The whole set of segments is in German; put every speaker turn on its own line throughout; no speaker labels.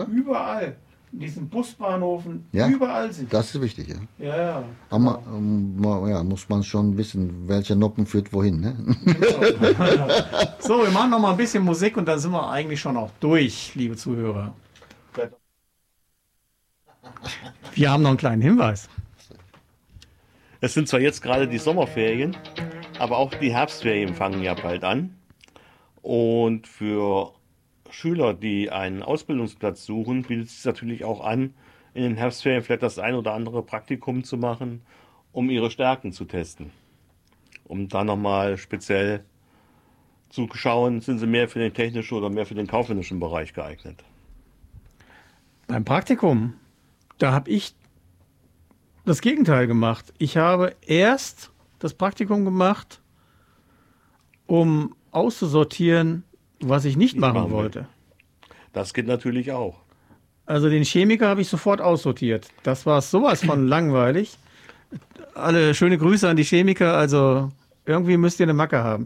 Überall. In diesen Busbahnhofen,
Ja,
überall sind die.
das ist wichtig, ja.
Ja, ja.
Aber ja, muss man schon wissen, welcher Noppen führt wohin, ne?
So, wir machen noch mal ein bisschen Musik und dann sind wir eigentlich schon auch durch, liebe Zuhörer. Wir haben noch einen kleinen Hinweis.
Es sind zwar jetzt gerade die Sommerferien, aber auch die Herbstferien fangen ja bald an. Und für Schüler, die einen Ausbildungsplatz suchen, bietet es sich natürlich auch an, in den Herbstferien vielleicht das ein oder andere Praktikum zu machen, um ihre Stärken zu testen. Um da nochmal speziell zu schauen, sind sie mehr für den technischen oder mehr für den kaufmännischen Bereich geeignet.
Beim Praktikum, da habe ich das Gegenteil gemacht. Ich habe erst das Praktikum gemacht, um auszusortieren, was ich nicht machen
machen will.
wollte.
Das geht natürlich auch.
Also den Chemiker habe ich sofort aussortiert. Das war sowas von langweilig. Alle schöne Grüße an die Chemiker. Also irgendwie müsst ihr eine Macke haben.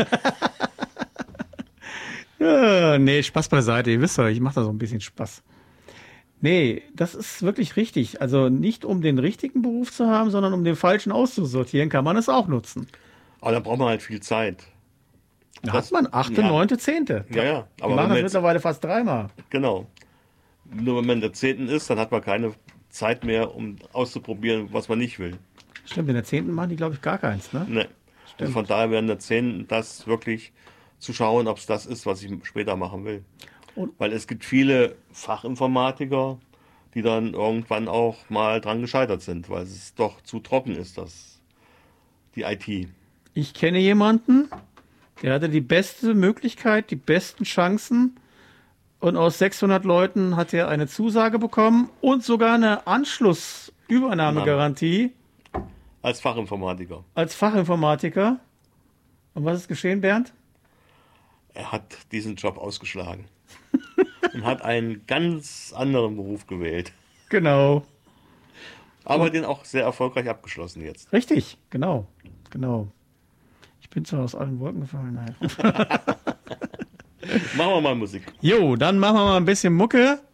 Ja, nee, Spaß beiseite. Ihr wisst ja, ich mache da so ein bisschen Spaß. Nee, das ist wirklich richtig. Also nicht um den richtigen Beruf zu haben, sondern um den falschen auszusortieren, kann man es auch nutzen.
Aber da braucht man halt viel Zeit.
Da
Das-
hat man 8.,
ja.
9., 10.
Ja, ja.
Wir
Aber
machen
wenn
das
man jetzt,
mittlerweile fast dreimal.
genau. Nur wenn man in der 10. ist, dann hat man keine Zeit mehr, um auszuprobieren, was man nicht will.
Stimmt, in der 10. machen die, glaube ich, gar keins, ne?
Ne. Und von daher wäre in der 10. das wirklich zu schauen, ob es das ist, was ich später machen will.
Und-
Weil es gibt viele Fachinformatiker, die dann irgendwann auch mal dran gescheitert sind, weil es doch zu trocken ist, die IT.
Ich kenne jemanden, der hatte die beste Möglichkeit, die besten Chancen und aus 600 Leuten hat er eine Zusage bekommen und sogar eine Anschlussübernahmegarantie
Als Fachinformatiker.
als Fachinformatiker. Und was ist geschehen, Bernd?
Er hat diesen Job ausgeschlagen und hat einen ganz anderen Beruf gewählt.
Genau.
Aber den auch sehr erfolgreich abgeschlossen jetzt.
Richtig, genau. Genau. Ich bin zwar aus allen Wolken gefallen. Nein.
Machen wir mal Musik.
Jo, dann machen wir mal ein bisschen Mucke.